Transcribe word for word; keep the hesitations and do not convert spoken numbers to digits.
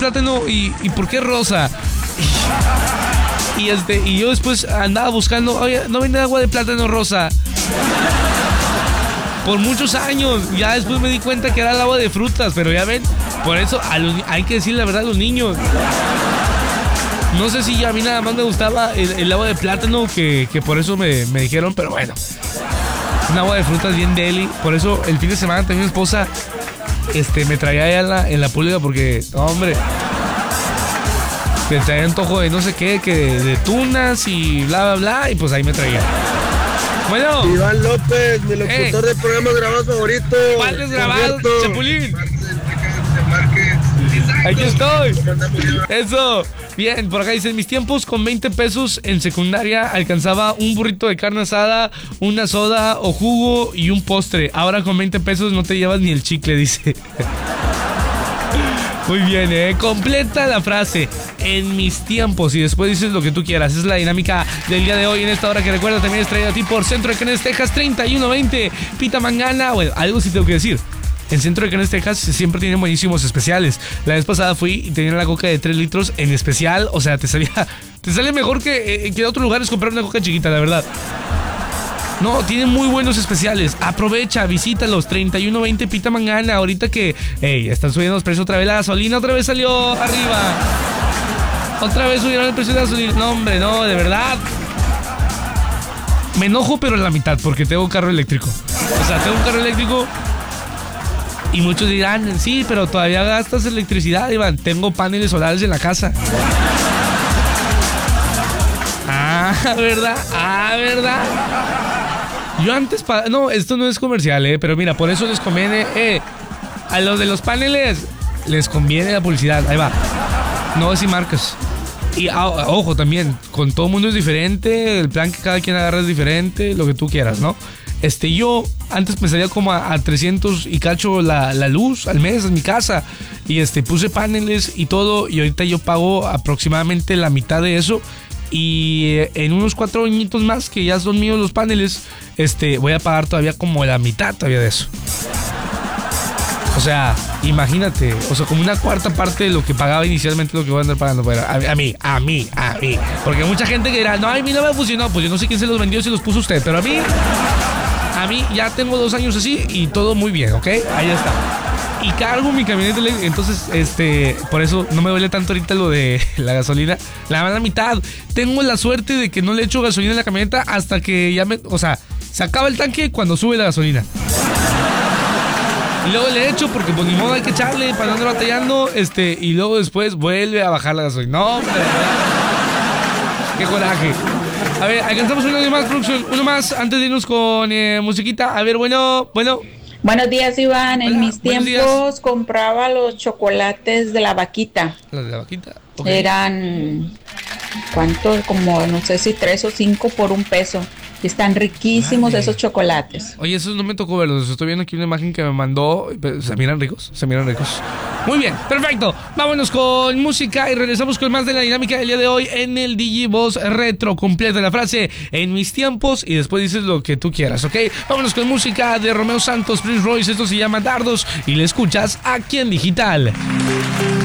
plátano y, y ¿por qué rosa? Y, y, este, y yo después andaba buscando, oye, no vende agua de plátano rosa. Por muchos años, ya después me di cuenta que era el agua de frutas, pero ya ven, por eso a los, hay que decir la verdad a los niños. No sé si a mí nada más me gustaba el, el agua de plátano, que, que por eso me, me dijeron, pero bueno, un agua de frutas bien deli. Por eso el fin de semana también mi esposa este, me traía allá en la, en la pública porque, no, hombre, me traía antojo de no sé qué, que de, de tunas y bla, bla, bla, y pues ahí me traía. Bueno. Iván López, mi locutor eh. de programas grabados favorito. ¿Cuáles grabados, Chapulín? Aquí estoy. Eso. Bien, por acá dicen, mis tiempos con veinte pesos en secundaria alcanzaba un burrito de carne asada, una soda o jugo y un postre. Ahora con veinte pesos no te llevas ni el chicle, dice. Muy bien, eh. Completa la frase. En mis tiempos. Y después dices lo que tú quieras. Es la dinámica del día de hoy. En esta hora que recuerda también es traída a ti por Centro de Canes, Texas, treinta y uno veinte. Pita Mangana. Bueno, algo sí tengo que decir. En Centro de Canes, Texas siempre tienen buenísimos especiales. La vez pasada fui y tenían la coca de tres litros en especial. O sea, te salía, te sale mejor que, eh, que en otros lugares comprar una coca chiquita, la verdad. No, tienen muy buenos especiales. Aprovecha, visítalos. treinta y uno veinte Pita Mangana. Ahorita que, hey, están subiendo los precios otra vez. La gasolina otra vez salió arriba. Otra vez subieron el precio de la gasolina. No, hombre, no, de verdad. Me enojo, pero en la mitad, porque tengo un carro eléctrico. O sea, tengo un carro eléctrico. Y muchos dirán, sí, pero todavía gastas electricidad, Iván. Tengo paneles solares en la casa. Ah, ¿verdad? Ah, ¿verdad? Yo antes... Pa- no, esto no es comercial, eh. Pero mira, por eso les conviene... Eh, a los de los paneles les conviene la publicidad. Ahí va. No decir marcas. Y ah, ojo, también, con todo mundo es diferente. El plan que cada quien agarra es diferente. Lo que tú quieras, ¿no? Este, yo antes me salía como a, a trescientos y cacho la, la luz al mes en mi casa. Y este, puse paneles y todo. Y ahorita yo pago aproximadamente la mitad de eso. Y en unos cuatro añitos más, que ya son míos los paneles, este, voy a pagar todavía como la mitad todavía de eso. O sea, imagínate, o sea, como una cuarta parte de lo que pagaba inicialmente, lo que voy a andar pagando. Bueno, a, a mí, a mí, a mí. Porque hay mucha gente que dirá, no, a mí no me funcionó. Pues yo no sé quién se los vendió, si los puso usted. Pero a mí, a mí ya tengo dos años así y todo muy bien, ¿ok? Ahí está. Y cargo mi camioneta, entonces, este, por eso no me duele tanto ahorita lo de la gasolina. La van a mitad. Tengo la suerte de que no le echo gasolina a la camioneta hasta que ya me, o sea, se acaba el tanque cuando sube la gasolina. Y luego le echo porque pues ni modo hay que echarle para no andar batallando, este, y luego después vuelve a bajar la gasolina. No, hombre. Qué coraje. A ver, alcanzamos uno más, producción, uno más antes de irnos con eh, musiquita. A ver, bueno, bueno. Buenos días, Iván. Hola, en mis tiempos días. compraba los chocolates de la vaquita. ¿Los de la vaquita? Okay. Eran, ¿cuánto? Como no sé si tres o cinco por un peso. Y están riquísimos. Vale. Esos chocolates. Oye, esos no me tocó verlos. Estoy viendo aquí una imagen que me mandó. Se miran ricos, se miran ricos. Muy bien, perfecto. Vámonos con música y regresamos con más de la dinámica del día de hoy en el Digivoz Retro. Completa la frase en mis tiempos y después dices lo que tú quieras, ¿ok? Vámonos con música de Romeo Santos, Prince Royce. Esto se llama Dardos y le escuchas aquí en Digital.